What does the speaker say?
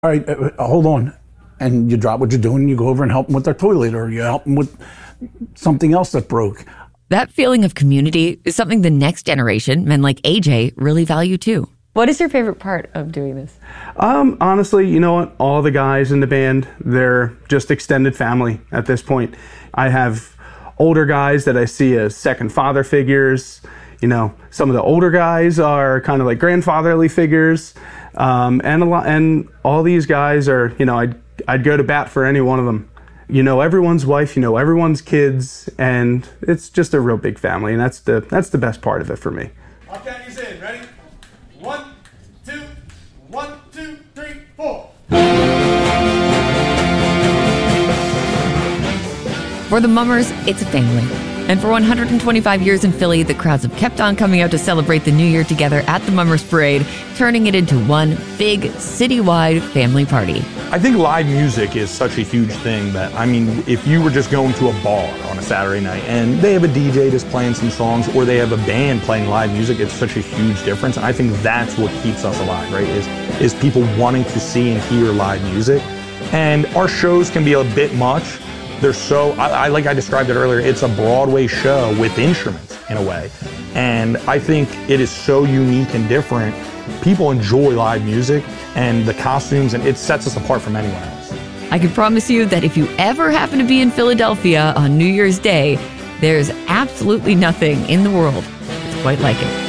All right, hold on. And you drop what you're doing and you go over and help them with their toilet, or you help them with something else that broke. That feeling of community is something the next generation, men like AJ, really value too. What is your favorite part of doing this? Honestly, you know what? All the guys in the band, they're just extended family at this point. I have older guys that I see as second father figures. You know, some of the older guys are kind of like grandfatherly figures. And all these guys are, you know, I'd go to bat for any one of them. You know everyone's wife, you know everyone's kids, and it's just a real big family, and that's the best part of it for me. I'll count you in. Ready? 1, 2, 1, 2, 3, 4. For the Mummers, it's a family. And for 125 years in Philly, the crowds have kept on coming out to celebrate the new year together at the Mummers Parade, turning it into one big citywide family party. I think live music is such a huge thing that, I mean, if you were just going to a bar on a Saturday night and they have a DJ just playing some songs, or they have a band playing live music, it's such a huge difference. And I think that's what keeps us alive, right? Is people wanting to see and hear live music. And our shows can be a bit much. They're so, like I described it earlier, it's a Broadway show with instruments in a way. And I think it is so unique and different. People enjoy live music and the costumes, and it sets us apart from anyone else. I can promise you that if you ever happen to be in Philadelphia on New Year's Day, there's absolutely nothing in the world that's quite like it.